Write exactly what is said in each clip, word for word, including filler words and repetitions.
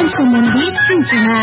किसान सम्बन्धी सूचना।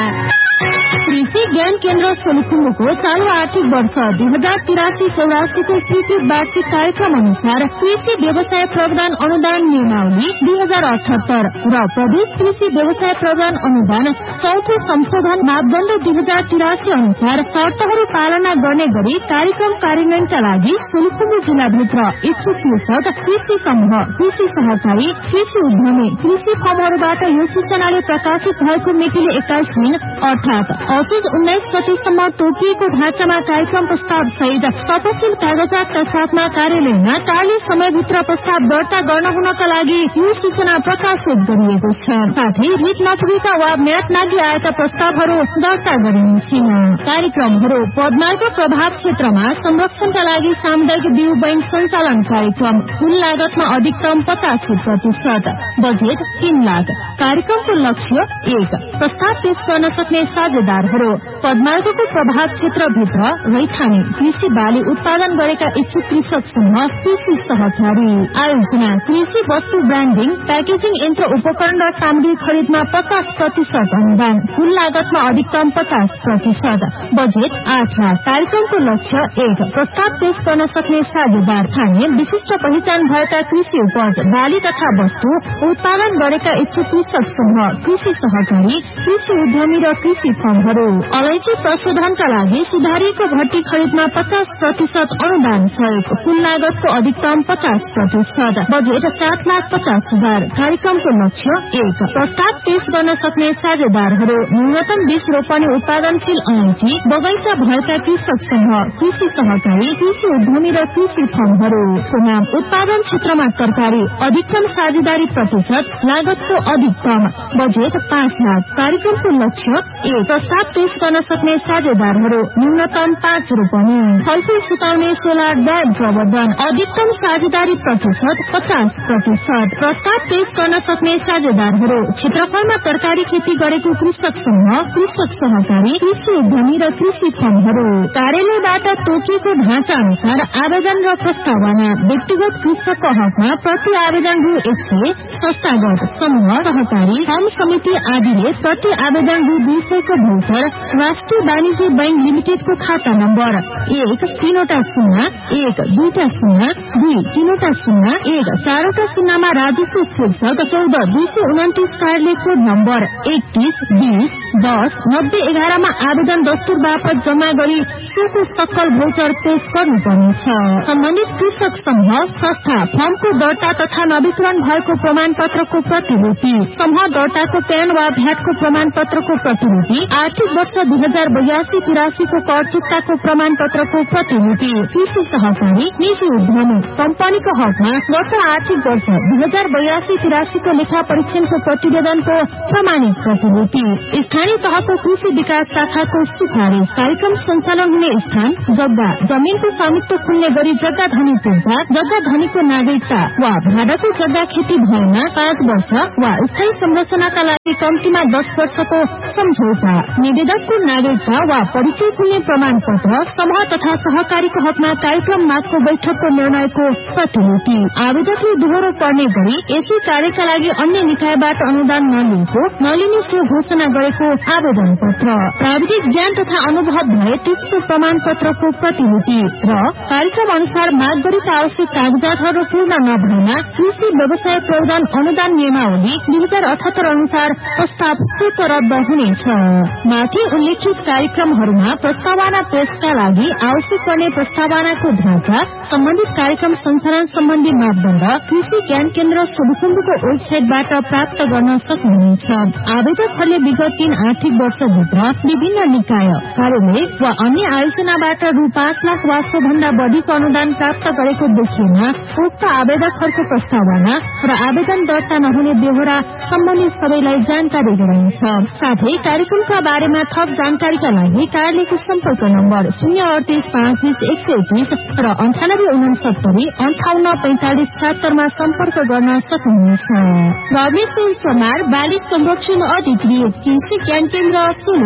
कृषि ज्ञान केन्द्र सोलुखुम्बुको चालू आर्थिक वर्ष दुई हजार तिरासी चौरासीको स्वीकृत वार्षिक कार्यक्रम अनुसार कृषि व्यवसाय प्रावधान अनुदान नियमावली दुई हजार अठहत्तर र प्रदेश कृषि व्यवसाय प्रावधान अनुदान चौथो संशोधन मापदण्ड दुई हजार तिरासी अनुसार शर्तहरू पालना गर्ने गरी कार्यक्रम कार्यान्वयनका लागि सोलुखुम्बु जिल्लाभित्र इच्छुक कृषक, कृषि समूह, कृषि सहकारी, कृषि उद्यमी, कृषि फर्महरूबाट यो सूचनाले प्रकाशित भएको मितिले एक्काइस दिन अर्थात असोज उन्नाइस गतेसम्म तोकिएको ढाँचामा कार्यक्रम प्रस्ताव सहित तपशील कागजातका साथमा कार्यालयमा कार्य समयभित्र प्रस्ताव दर्ता गर्न हुनका लागि यो सूचना प्रकाशित गरिएको छ। साथै रिट नपुगेका वा म्याद नागी आएका प्रस्तावहरू दर्ता गरिने छैन। कार्यक्रमहरू पदमार्ग प्रभाव क्षेत्रमा संरक्षणका लागि सामुदायिक बिउ बैंक सञ्चालन कार्यक्रम कुल लागतमा अधिकतम पचासी प्रतिशत, बजेट तीन लाख। कार्यक्रमको लक्ष्य एक, प्रस्ताव पेश गर्न सक्ने साझेदारहरू पदमार्गको प्रभाव क्षेत्रभित्र रैथाने कृषि बाली उत्पादन गरेका इच्छुक कृषक समूह, कृषि सहकारी। आयोजना कृषि वस्तु ब्रान्डिङ, प्याकेजिङ यन्त्र उपकरण र सामग्री खरिदमा पचास प्रतिशत अनुदान, कुल लागतमा अधिकतम पचास प्रतिशत, बजेट आठ लाख। कार्यक्रमको लक्ष्य एक, प्रस्ताव पेश गर्न सक्ने साझेदार थाने विशिष्ट पहिचान भएका कृषि उपज बाली तथा वस्तु उत्पादन गरेका इच्छुक कृषक समूह, कृषि सहकारी, कृषि उद्यमी र कृषि फर्महरू। अलैँची प्रशोधनका लागि सुधारिएको भट्टी खरिदमा पचास प्रतिशत अनुदान सहित कुल लागतको अधिकतम पचास प्रतिशत, बजेट सात लाख पचास हजार। कार्यक्रमको लक्ष्य एक, प्रस्ताव पेश गर्न सक्ने साझेदारहरू न्यूनतम बीस रोपनी उत्पादनशील अलैँची बगैँचा भएका कृषक समूह, कृषि सहकारी, कृषि उद्यमी र कृषि फर्महरू। नाम उत्पादन क्षेत्रमा तरकारी अधिकतम साझेदारी प्रतिशत लागतको अधिकतम, बजेट पाँच लाख। कार्यक्रमको लक्ष्य एक, प्रस्ताव पेश गर्न सक्ने साझेदारहरू न्यूनतम पाँच रोपनी फलफूल सुकाउने सोलर ब्याग प्रवर्धन अधिकतम साझेदारी प्रतिशत पचास प्रतिशत। प्रस्ताव पेश गर्न सक्ने साझेदारहरू क्षेत्रफलमा तरकारी खेती गरेको कृषक समूह, कृषक सहकारी, कृषि उद्यमी र कृषि फर्महरू। कार्यालयबाट तोकिएको ढाँचा अनुसार आवेदन र प्रस्तावना व्यक्तिगत कृषकको हकमा प्रति आवेदन रु एक सय, संस्थागत समूह, सहकारी, फर्म समिति आदिले प्रति आवेदन रु दुई सयको भौचर राष्ट्रिय वाणिज्य बैंक लिमिटेडको खाता नम्बर एक तीनवटा शून्य एक दुईटा शून्य दुई तीनवटा शून्य एक चारवटा शून्यमा राजस्व शीर्षक चौध दुई सय उन्तिस कार्यालय कोड नम्बर एकतीस बीस दस नब्बे एघारमा आवेदन दस्तुर बापत जम्मा गरी सोको सक्कल भौचर पेश गर्नुपर्नेछ। सम्बन्धित कृषक समूह, संस्था, फर्मको दर्ता तथा नवीकरण भएको प्रमाण पत्रको प्रतिलिपि, समूह दर्ताको प्यान वा भ्याटको प्रमाण पत्रको प्रतिलिपि, आर्थिक वर्ष दुई हजार बयासी तिरासीको कर चुक्ताको प्रमाण पत्रको प्रतिलिपि। कृषि सहकारी, निजी उद्यमी कम्पनीको हकमा गत आर्थिक वर्ष दुई हजार बयासी तिरासीको लेखा परीक्षणको प्रतिवेदनको प्रमाणित प्रतिलिपि। स्थानीय तहको कृषि विकास शाखाको सिफारिस, कार्यक्रम सञ्चालन हुने स्थान, जग्गा, जमीनको स्वामित्व खुल्ने गरी जग्गा धनी पूर्जा, जग्गा धनीको नागरिकता वा भाडाको जग्गा खेती भएमा पाँच वर्ष वा स्थायी संरचनाका लागि कम्तीमा दस वर्षको सम्झौता, निवेदकको नागरिकता वा परिचय खुल्ने प्रमाण पत्र, समूह तथा सहकारीको हकमा कार्यक्रम मागको बैठकको निर्णयको प्रतिलिपि। आवेदकले दोहोरो पर्ने गरी एकै कार्यका लागि अन्य निकायबाट अनुदान नलिएको नलिने सो घोषणा गरेको आवेदन पत्र, प्राविधिक ज्ञान तथा अनुभव भए त्यसको प्रमाण पत्रको प्रतिलिपि र कार्यक्रम अनुसार माग गरेका आवश्यक कागजातहरू पूर्ण नभएमा कृषि व्यवसाय प्रावधान अनुदान नियमावली दुई हजार अठहत्तर अनुसार प्रस्ताव स्वतः रद्द हुनेछ। माथि उल्लेखित कार्यक्रमहरूमा प्रस्तावना पेशका लागि आवश्यक पर्ने प्रस्तावनाको ढाँचा, सम्बन्धित कार्यक्रम सञ्चालन सम्बन्धी मापदण्ड कृषि ज्ञान केन्द्र सोलुखुम्बुको वेबसाइटबाट प्राप्त गर्न सक्नुहुनेछ। आवेदकहरूले विगत तीन आर्थिक वर्षभित्र विभिन्न निकाय, कार्यालय वा अन्य आयोजनाबाट रु पाँच लाख वा सोभन्दा बढ़ीको अनुदान प्राप्त गरेको देखिएमा उक्त आवेदकहरूको प्रस्तावना र आवेदन दर्ता नहुने बेहोरा सम्बन्धित सबैलाई जानकारी गराइन्छ। साथै कार्यक्रमका बारेमा थप जानकारीका लागि कार्यालयको सम्पर्क नम्बर शून्य अडतीस पाँच बीस एक सय तीस र अन्ठानब्बे उनसत्तरी अन्ठाउन्न पैंतालिस छहत्तरमा सम्पर्क गर्न सक्नुहुनेछ। रमेश समार, बाली संरक्षण अधिकृत, कृषि ज्ञान केन्द्र।